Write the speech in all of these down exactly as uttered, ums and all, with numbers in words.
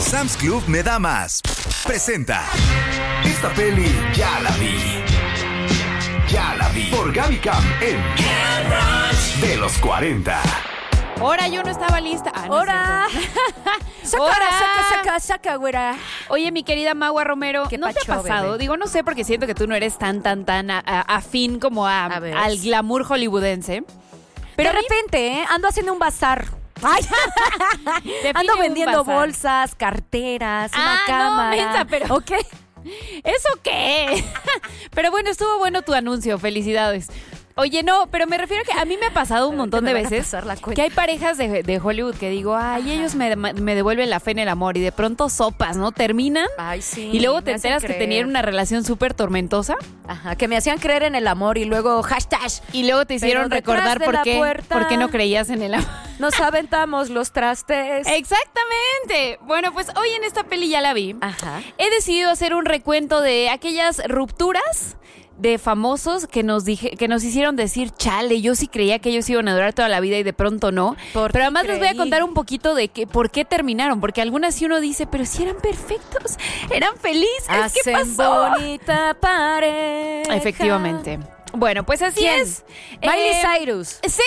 Sam's Club me da más. Presenta. Esta peli ya la vi. Ya la vi. Por Gaby Cam en De los cuarenta. Ahora yo no estaba lista. Ah, no ¡Hora! Saca, ¡Hora! saca, saca, saca, güera. Oye, mi querida Magua Romero, ¿Qué ¿no te pacho, ha pasado? bebé? Digo, no sé, porque siento que tú no eres tan, tan, tan a- a- afín como a, A ver. al glamour hollywoodense. Pero a de mí- repente, ¿eh? Ando haciendo un bazar. Ay, Define ando un vendiendo bazar. bolsas, carteras, Ah, una no, cámara. mensa, pero- ¿Ok? ¿Eso qué? Pero bueno, estuvo bueno tu anuncio. Felicidades. Oye, no, pero me refiero a que a mí me ha pasado un montón me de van a veces pasar la cuenta. que hay parejas de, de Hollywood que digo, ay, ellos me, me devuelven la fe en el amor y de pronto sopas, ¿no? Terminan Ay, sí. y luego te me hacen enteras que creer. tenían una relación súper tormentosa Ajá, que me hacían creer en el amor y luego hashtag. y luego te hicieron Pero detrás recordar de por la qué, puerta- por qué no creías en el amor. Nos aventamos los trastes. Exactamente. Bueno, pues hoy en esta peli ya la vi. Ajá. He decidido hacer un recuento de aquellas rupturas de famosos que nos dije, que nos hicieron decir, chale, yo sí creía que ellos iban a durar toda la vida y de pronto no. ¿Por Pero qué además les voy a creí? contar un poquito de que, por qué terminaron, porque algunas sí uno dice, pero si eran perfectos, eran felices, ¿qué Hacen pasó? bonita pareja. Efectivamente. Bueno, pues así ¿Quién? es. Miley Eh, Cyrus. ¡Sí!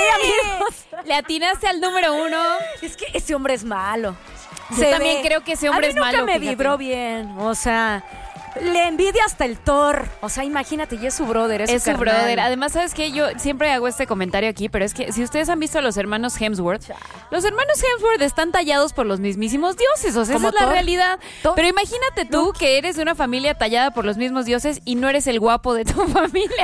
Le atinaste al número uno. Es que ese hombre es malo. Yo también creo que ese hombre a mí es malo, nunca me fíjate. vibró bien. O sea, le envidia hasta el Thor. O sea, imagínate, ya es su brother, es, Es su carnal. brother. Además, ¿sabes qué? Yo siempre hago este comentario aquí, pero es que si ustedes han visto a los hermanos Hemsworth, los hermanos Hemsworth están tallados por los mismísimos dioses. O sea, esa Como es la Thor. realidad. Thor. Pero imagínate tú que eres de una familia tallada por los mismos dioses y no eres el guapo de tu familia.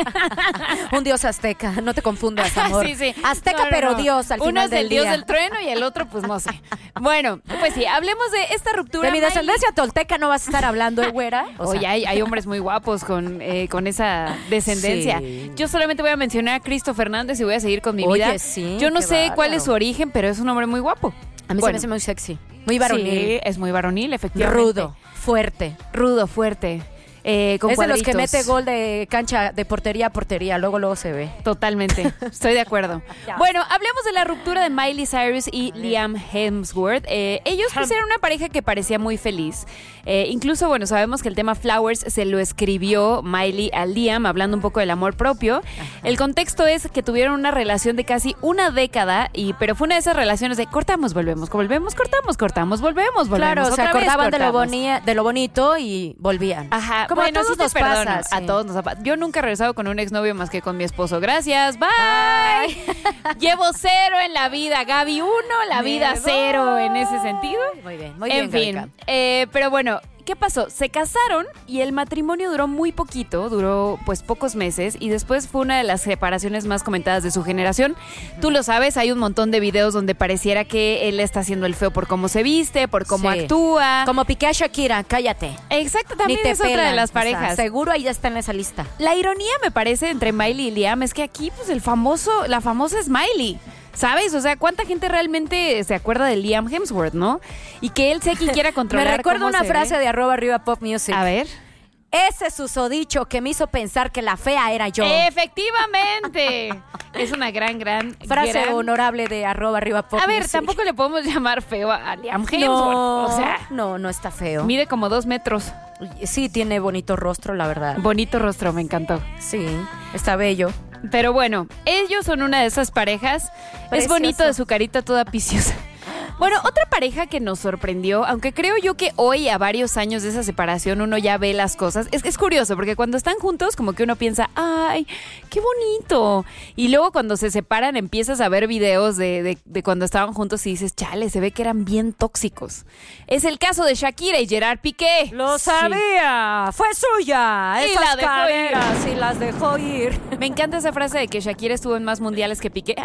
Un dios azteca, no te confundas, amor. Sí, sí. Azteca, No, no, pero no. dios al Uno final es del el dios día. del trueno y el otro, pues no sé. Bueno, pues sí, hablemos de esta ruptura. De mi Miley. descendencia tolteca no vas a estar hablando, ¿eh, güera? O sea, Oye, hay, hay hombres muy guapos con, eh, con esa descendencia. Sí. Yo solamente voy a mencionar a Cristo Fernández y voy a seguir con mi Oye, vida. sí, Yo no qué sé cuál bárbaro. es su origen, pero es un hombre muy guapo. a mí se Bueno, me hace muy sexy. Muy varonil. Sí, es muy varonil, efectivamente. Rudo, fuerte. Rudo, fuerte. Eh, con Es de los que cuadritos. mete gol de cancha, de portería a portería, luego luego se ve. Totalmente, estoy de acuerdo. Bueno, hablemos de la ruptura de Miley Cyrus y Liam Hemsworth. Eh, ellos pues eran una pareja que parecía muy feliz. Eh, incluso, bueno, sabemos que el tema Flowers se lo escribió Miley a Liam, hablando un poco del amor propio. El contexto es que tuvieron una relación de casi una década, y pero fue una de esas relaciones de cortamos, volvemos, volvemos, cortamos, cortamos, volvemos, volvemos. Claro, se otra vez acordaban de lo, cortamos. boni- de lo bonito y volvían. Ajá, Como bueno, a todos sí te nos perdono, pasa. a sí. todos nos ha pasado. Yo nunca he regresado con un exnovio más que con mi esposo. Gracias, bye. Llevo cero en la vida, Gaby uno, la Me vida voy. cero en ese sentido. Muy bien, muy En bien. fin, Gabrica. eh, pero bueno, ¿qué pasó? Se casaron y el matrimonio duró muy poquito, duró pues pocos meses y después fue una de las separaciones más comentadas de su generación. Tú lo sabes, hay un montón de videos donde pareciera que él está haciendo el feo por cómo se viste, por cómo Sí. actúa. Como Piqué a Shakira, cállate. Exacto, también Ni te es otra de pelan, las o sea, parejas. seguro ahí ya está en esa lista. La ironía, me parece, entre Miley y Liam es que aquí, pues, el famoso, la famosa es Miley. ¿Sabes? O sea, ¿cuánta gente realmente se acuerda de Liam Hemsworth, no? Y que él sea quien quiera Me controlar. recuerda cómo una se frase ve. de arroba arriba pop music. A ver. Ese susodicho que me hizo pensar que la fea era yo. Efectivamente. Es una gran, gran Frase gran- honorable de arroba arriba pop A ver, music. tampoco le podemos llamar feo a Liam Hemsworth. No, O sea, no, no está feo. mide como dos metros. Sí, tiene bonito rostro, la verdad. Bonito rostro, me encantó. Sí, está bello. Pero bueno, ellos son una de esas parejas. Es Precioso. bonito de su carita toda piciosa. Bueno, otra pareja que nos sorprendió, aunque creo yo que hoy, a varios años de esa separación, uno ya ve las cosas. Es que es curioso, porque cuando están juntos, como que uno piensa, ¡ay, qué bonito! Y luego cuando se separan, empiezas a ver videos de, de, de cuando estaban juntos y dices, chale, se ve que eran bien tóxicos. Es el caso de Shakira y Gerard Piqué. Lo Sí. sabía, fue suya. Y Esas la dejó caderas y las dejó ir. Me encanta esa frase de que Shakira estuvo en más mundiales que Piqué.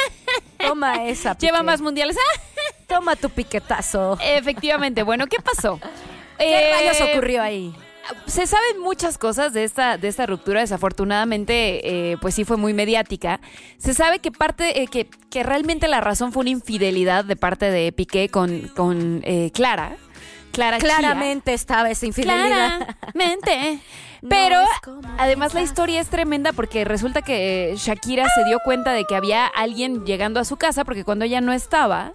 Toma esa. Lleva Piqué. más mundiales. Toma tu piquetazo. Efectivamente. Bueno, ¿qué pasó? ¿Qué Eh, rayos ocurrió ahí? Se saben muchas cosas de esta, de esta ruptura. Desafortunadamente, eh, pues sí fue muy mediática. Se sabe que parte, eh, que, que realmente la razón fue una infidelidad de parte de Piqué con, con eh, Clara. Clara Chía. Claramente estaba esa infidelidad. Claramente. No Pero es como además la esas. historia es tremenda porque resulta que eh, Shakira se dio cuenta de que había alguien llegando a su casa porque cuando ella no estaba,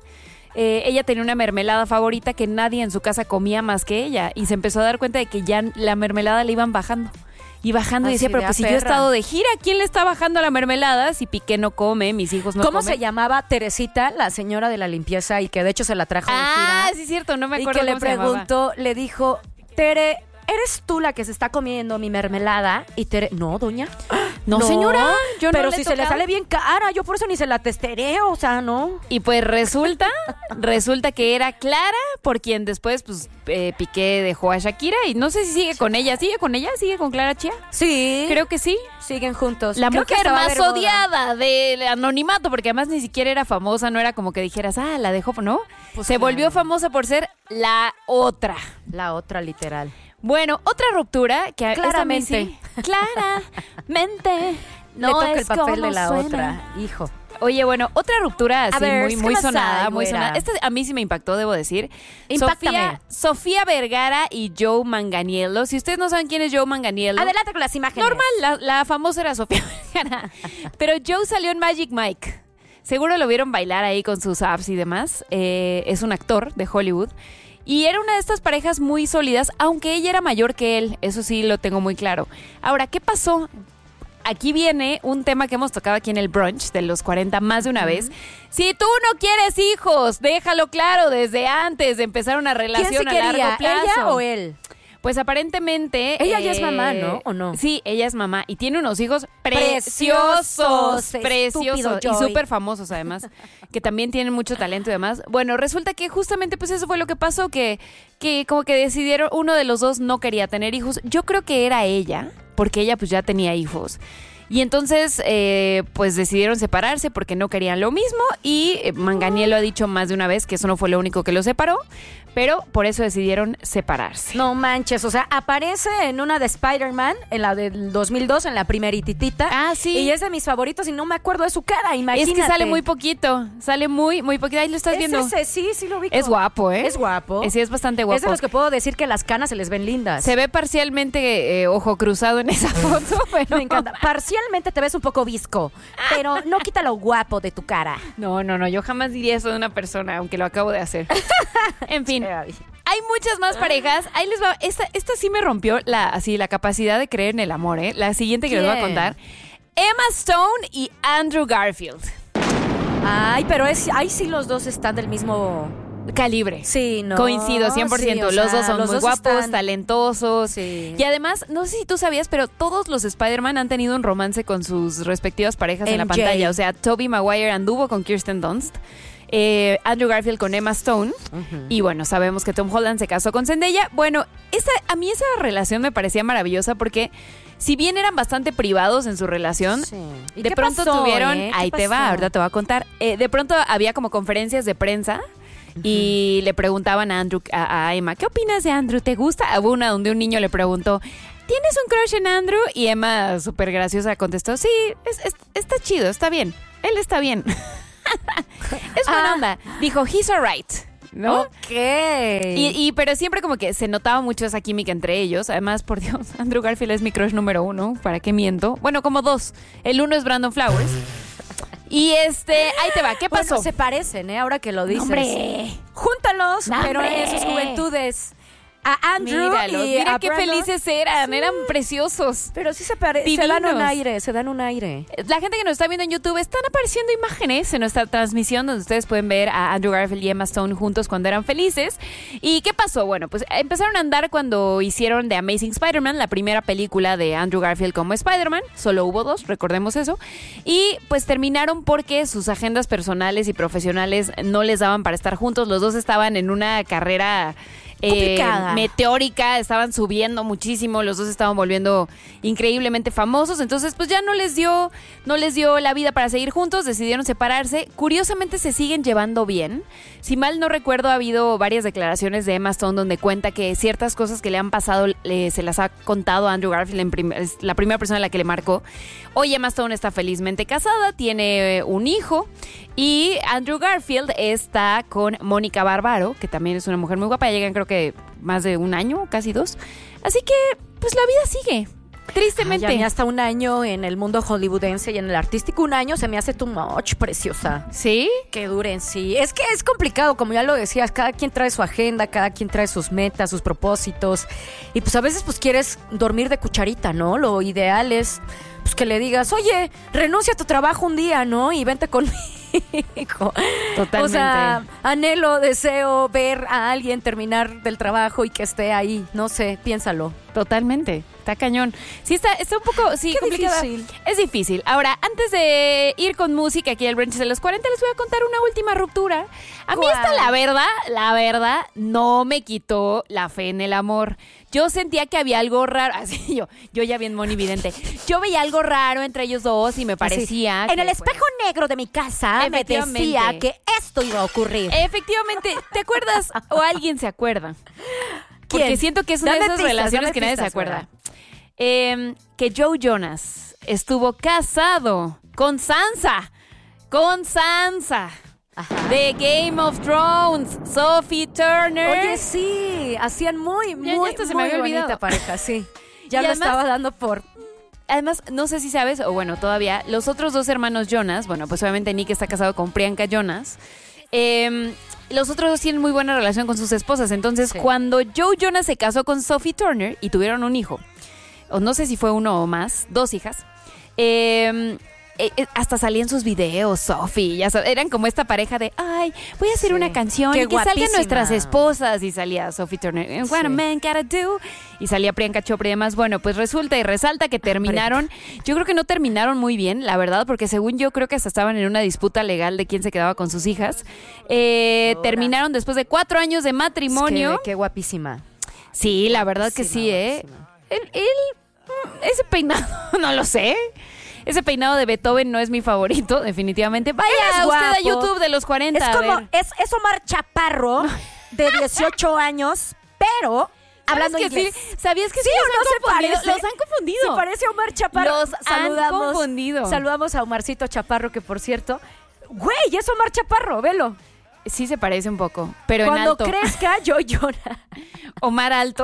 eh, ella tenía una mermelada favorita que nadie en su casa comía más que ella. Y se empezó a dar cuenta de que ya la mermelada le iban bajando. Y bajando y Así decía, pero de pues si yo he aperra. estado de gira, ¿quién le está bajando la mermelada? Si Piqué no come, mis hijos no ¿Cómo comen. se llamaba Teresita, la señora de la limpieza, y que de hecho se la trajo de Ah, gira? sí es cierto, no me Y acuerdo que le cómo se llamaba. preguntó, le dijo, Tere, ¿eres tú la que se está comiendo mi mermelada? Y Tere, no, doña. No, señora, yo no Pero le he si se le tocado. sale bien cara, yo por eso ni se la testeré, o sea, ¿no? Y pues resulta, resulta que era Clara, por quien después pues eh, Piqué dejó a Shakira y no sé si sigue con ella. ¿Sigue con ella? ¿Sigue con Clara Chía? Sí. Creo que sí. Siguen juntos. La Creo que mujer hasta va a más haber boda. odiada del anonimato, porque además ni siquiera era famosa, no era como que dijeras, ah, la dejó, ¿no? Pues Se claro. volvió famosa por ser la otra. La otra, literal. Bueno, otra ruptura que a- esta a mí Claramente. sí. Claramente. Le No toca es el papel como de la suena. otra, hijo. Oye, bueno, otra ruptura así ver, muy, ¿qué muy más sonada, hay, muy güera? sonada. Esta a mí sí me impactó, debo decir. Impáctame. Sofía, Sofía Vergara y Joe Manganiello. Si ustedes no saben quién es Joe Manganiello, Adelante con las imágenes. normal, la, la famosa era Sofía Vergara. Pero Joe salió en Magic Mike. Seguro lo vieron bailar ahí con sus abs y demás. Eh, es un actor de Hollywood. Y era una de estas parejas muy sólidas, aunque ella era mayor que él. Eso sí lo tengo muy claro. Ahora, ¿qué pasó? Aquí viene un tema que hemos tocado aquí en el brunch de los cuarenta más de una vez. Si tú no quieres hijos, déjalo claro desde antes de empezar una ¿Quién relación sí a quería? largo plazo. ¿Ella o él? Pues aparentemente... Ella ya es mamá, ¿no? ¿O no? Sí, ella es mamá y tiene unos hijos Preciosos, preciosos, preciosos estúpido y Joy. súper famosos además, que también tienen mucho talento y demás. Bueno, resulta que justamente pues eso fue lo que pasó, que, que como que decidieron, uno de los dos no quería tener hijos. Yo creo que era ella, porque ella pues ya tenía hijos. Y entonces, eh, pues decidieron separarse porque no querían lo mismo y eh, Manganiello ha dicho más de una vez que eso no fue lo único que los separó, pero por eso decidieron separarse. No manches, o sea, aparece en una de Spider-Man, en la del dos mil dos, en la primerititita. Ah, sí. Y es de mis favoritos y no me acuerdo de su cara, imagínate. Es que sale muy poquito, sale muy, muy poquito. Ahí lo estás ¿Es viendo. ese? Sí, sí lo vi. Es guapo, ¿eh? Es guapo. Sí, es bastante guapo. Es de los que puedo decir que las canas se les ven lindas. Se ve parcialmente eh, ojo cruzado en esa foto, pero... Me encanta. Parcialmente te ves un poco visco, pero no quita lo guapo de tu cara. No, no, no, yo jamás diría eso de una persona, aunque lo acabo de hacer. En fin, hay muchas más parejas. Ahí les va. Esta, esta sí me rompió la, así, la capacidad de creer en el amor, ¿eh? La siguiente que les voy a ¿Quién? contar. Emma Stone y Andrew Garfield. Ay, pero es, ahí sí los dos están del mismo... Calibre. Sí, no. Coincido, cien por ciento. Sí, o los sea, dos son los muy dos guapos, están- talentosos. Sí. Y además, no sé si tú sabías, pero todos los Spider-Man han tenido un romance con sus respectivas parejas en la M J. pantalla. O sea, Tobey Maguire anduvo con Kirsten Dunst. eh, Andrew Garfield con Emma Stone. Ujú. Y bueno, sabemos que Tom Holland se casó con Zendaya. Bueno, esa, a mí esa relación me parecía maravillosa porque si bien eran bastante privados en su relación, Sí. ¿Y de qué pronto pasó, tuvieron, eh? ¿Qué ahí te va, pasó? ahorita te voy a contar, eh, de pronto había como conferencias de prensa y le preguntaban a Andrew, a, a Emma, ¿qué opinas de Andrew? ¿Te gusta? Hubo una donde un niño le preguntó, ¿tienes un crush en Andrew? Y Emma, súper graciosa, contestó, sí, es- es- está chido, está bien, él está bien. Es buena Ah. onda. Dijo, he's alright, ¿no? Ok. Y, y- pero siempre como que se notaba mucho esa química entre ellos. Además, por Dios, Andrew Garfield es mi crush número uno. ¿Para qué miento? Bueno, como dos. El uno es Brandon Flowers. Y este, ahí te va. ¿Qué pasó? Bueno, se parecen, ¿eh? Ahora que lo dices. ¡Hombre! Júntalos, ¡No, pero en hombre! sus juventudes. A Andrew Míralos, y mira a qué Brandon. felices eran. Eran preciosos. Pero sí se parecen. Se dan un Divinos. aire, se dan un aire. La gente que nos está viendo en YouTube, están apareciendo imágenes en nuestra transmisión donde ustedes pueden ver a Andrew Garfield y Emma Stone juntos cuando eran felices. ¿Y qué pasó? Bueno, pues empezaron a andar cuando hicieron The Amazing Spider-Man, la primera película de Andrew Garfield como Spider-Man. Solo hubo dos, recordemos eso. Y pues terminaron porque sus agendas personales y profesionales no les daban para estar juntos. Los dos estaban en una carrera... eh, Complicada. meteórica, estaban subiendo muchísimo, los dos estaban volviendo increíblemente famosos, entonces pues ya no les dio, no les dio la vida para seguir juntos, decidieron separarse. Curiosamente se siguen llevando bien. Si mal no recuerdo, ha habido varias declaraciones de Emma Stone donde cuenta que ciertas cosas que le han pasado eh, se las ha contado a Andrew Garfield, en prim- es la primera persona a la que le marcó. Hoy Emma Stone está felizmente casada, tiene eh, un hijo, y Andrew Garfield está con Mónica Barbaro, que también es una mujer muy guapa, ya llegan creo que más de un año, casi dos. Así que, pues la vida sigue. Tristemente. Ay, a mí hasta un año en el mundo hollywoodense y en el artístico, un año se me hace too much, preciosa. ¿Sí? Que duren, sí. Es que es complicado, como ya lo decías, cada quien trae su agenda, cada quien trae sus metas, sus propósitos. Y pues a veces pues quieres dormir de cucharita, ¿no? Lo ideal es pues que le digas, oye, renuncia a tu trabajo un día, ¿no? Y vente conmigo. Totalmente. O sea, anhelo, deseo ver a alguien terminar del trabajo y que esté ahí. No sé, piénsalo. Totalmente. Está cañón. Sí, está, está un poco sí, Qué complicada. difícil. Es difícil. Ahora, antes de ir con música aquí al Brunch de los cuarenta, les voy a contar una última ruptura. A mí ¿Cuál? esta, la verdad, la verdad, no me quitó la fe en el amor. Yo sentía que había algo raro. Así yo, yo ya bien monividente. Yo veía algo raro entre ellos dos y me parecía. Así, en que, el pues, espejo negro de mi casa me Efectivamente. decía que esto iba a ocurrir. Efectivamente, ¿te acuerdas? O alguien se acuerda. Porque ¿Quién? siento que es una Dame de esas pistas, relaciones dame que nadie se pistas, acuerda. ¿verdad? Eh, que Joe Jonas estuvo casado con Sansa. Con Sansa. Ajá. De Game of Thrones. Sophie Turner. Oye, sí, hacían muy, Ya- muy, ya hasta se me muy había bonita olvidado. pareja, sí. Ya Y lo además- estaba dando por... Además, no sé si sabes, o bueno, todavía, los otros dos hermanos Jonas, bueno, pues obviamente Nick está casado con Priyanka Jonas. Eh, los otros dos tienen muy buena relación con sus esposas. Entonces, Sí. cuando Joe Jonas se casó con Sophie Turner y tuvieron un hijo, o no sé si fue uno o más, dos hijas, eh, eh, eh, hasta salían sus videos, Sophie, ya sabes, eran como esta pareja de, ay, voy a hacer Sí. una canción Qué y que salgan guapísima. nuestras esposas. Y salía Sophie Turner, and what a Sí. man gotta do. Y salía Priyanka Chopra y demás. Bueno, pues resulta y resalta que terminaron. Yo creo que no terminaron muy bien, la verdad, porque según yo creo que hasta estaban en una disputa legal de quién se quedaba con sus hijas. Eh, Ahora. terminaron después de cuatro años de matrimonio. Es que- qué guapísima. Sí, la verdad que sí, ¿eh? Él, él, mm, ese peinado, no lo sé. Ese peinado de Beethoven no es mi favorito, definitivamente. Vaya Él es usted a guapo. YouTube de los cuarenta. Es a como, ver. es, es Omar Chaparro de dieciocho años, pero hablando ¿Sabes que inglés. sí? ¿Sabías que sí, ¿Sí los o no han se confundido? parece? Los han confundido. Se parece a Omar Chaparro. Los han confundido. Saludamos a Omarcito Chaparro, que por cierto, güey, es Omar Chaparro, velo. Sí se parece un poco, pero en Cuando alto. crezca, yo llora. Omar Alto.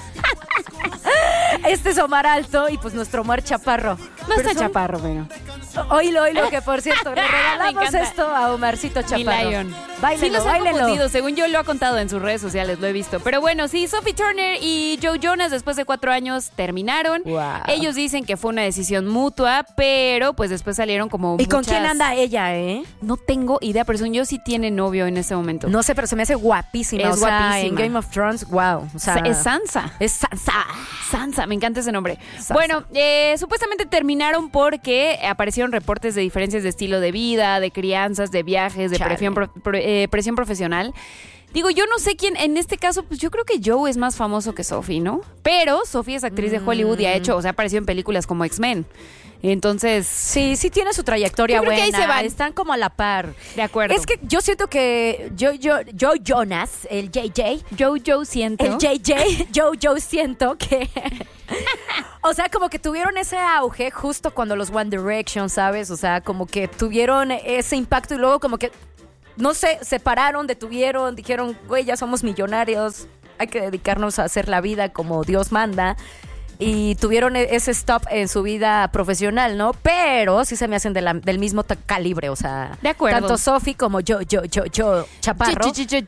Este es Omar Alto y pues nuestro Omar Chaparro. No Pero está son- chaparro, pero... Oílo, oílo, que por cierto, le Me regalamos encanta. esto a Omarcito Mi Chaparro. Lion. Báilenlo, Sí los han báilenlo. confundido, según yo lo ha contado en sus redes sociales, lo he visto. Pero bueno, sí, Sophie Turner y Joe Jonas después de cuatro años terminaron. Wow. Ellos dicen que fue una decisión mutua, pero pues después salieron como ¿Y con muchas- quién anda ella, eh? No tengo idea, pero según yo sí tiene novio en este momento. No sé, pero se me hace guapísima. Es o sea, guapísima. en Game of Thrones, wow. O sea, Es Sansa. es Sansa. Sansa, me encanta ese nombre. Sansa. Bueno, eh, supuestamente terminaron porque aparecieron reportes de diferencias de estilo de vida, de crianzas, de viajes, de Chale. presión, pro- pro- eh, presión profesional. Digo, yo no sé quién, en este caso, pues yo creo que Joe es más famoso que Sophie, ¿no? Pero Sophie es actriz de Hollywood y ha hecho, o sea, ha aparecido en películas como X-Men. Entonces, Sí, sí tiene su trayectoria Yo creo que buena. ahí se van. Están como a la par. de acuerdo. Es que yo siento que Joe, Joe, Joe Jonas, el J J, Joe Joe siento. el J J, Joe Joe siento que... O sea, como que tuvieron ese auge justo cuando los One Direction, ¿sabes? O sea, como que tuvieron ese impacto y luego como que, no sé, se pararon, detuvieron, dijeron, güey, ya somos millonarios, hay que dedicarnos a hacer la vida como Dios manda. Y tuvieron e- ese stop en su vida profesional, ¿no? Pero sí se me hacen de la- del mismo ta- calibre, o sea... De acuerdo. Tanto Sophie como yo, yo, yo, yo, Chaparro. Yo, yo, yo,